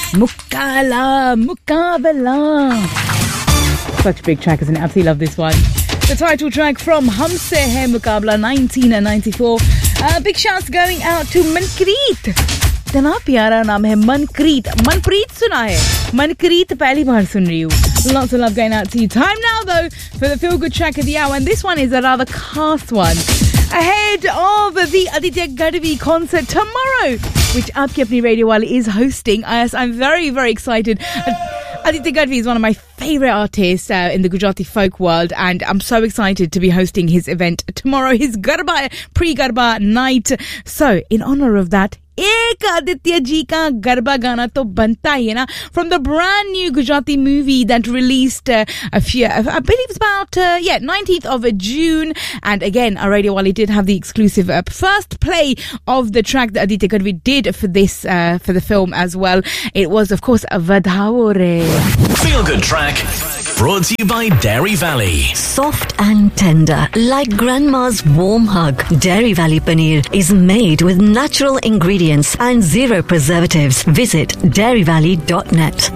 Mukabala. Such a big track, isn't it? Absolutely love this one. The title track from Humse Hai Mukabla 1994. Big shouts going out to Manpreet. इतना प्यारा नाम है मनप्रीत. मनप्रीत सुना है, मनप्रीत पहली बार सुन रही हूँ. Lots of love going out to you. Time now though for the feel good track of the hour, and this one is a rather khas one. Ahead of the Aditya Gadvi concert tomorrow, which Aapki Apni Radio Wali is hosting. Yes, I'm very, very excited. Aditya Gadvi is one of my favourite artists in the Gujarati folk world, and I'm so excited to be hosting his event tomorrow, his Garba, pre-Garba night. So, in honour of that, एक आदित्य जी का गरबा गाना तो बनता ही है ना, from the brand new Gujarati movie that released I believe it's about 19th of June, and again our Radio Wali did have the exclusive first play of the track that Aditya Gadvi did for this for the film as well. It was of course Vadhao Re. Feel good track brought to you by Dairy Valley. Soft and tender, like grandma's warm hug. Dairy Valley Paneer is made with natural ingredients and zero preservatives. Visit dairyvalley.net.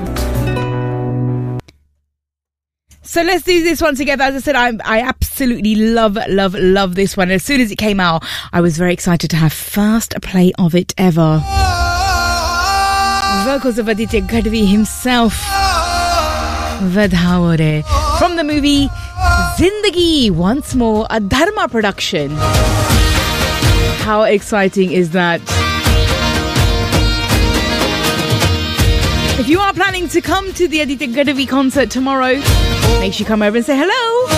So let's do this one together. As I said, I absolutely love this one. As soon as it came out, I was very excited to have first play of it ever. Vocals of Aditya Gadvi himself. Vadhao Re. From the movie Zindagi Once More, a Dharma production. How exciting is that? If you are planning to come to the Aditya Gadvi concert tomorrow, make sure you come over and say hello.